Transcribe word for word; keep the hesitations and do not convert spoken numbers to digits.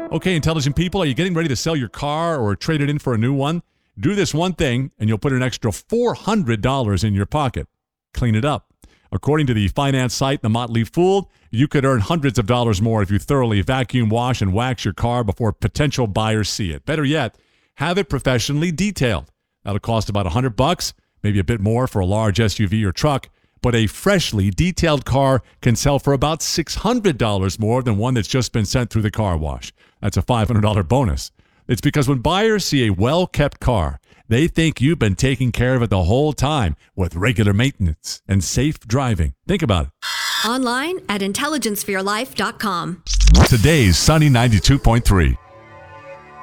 Okay, intelligent people, are you getting ready to sell your car or trade it in for a new one? Do this one thing, and you'll put an extra four hundred dollars in your pocket. Clean it up. According to the finance site The Motley Fool, you could earn hundreds of dollars more if you thoroughly vacuum wash and wax your car before potential buyers see it. Better yet, have it professionally detailed. That'll cost about one hundred bucks, maybe a bit more for a large S U V or truck, but a freshly detailed car can sell for about six hundred dollars more than one that's just been sent through the car wash. That's a five hundred dollars bonus. It's because when buyers see a well-kept car, they think you've been taking care of it the whole time with regular maintenance and safe driving. Think about it. Online at intelligence for your life dot com. Today's Sunny ninety-two point three.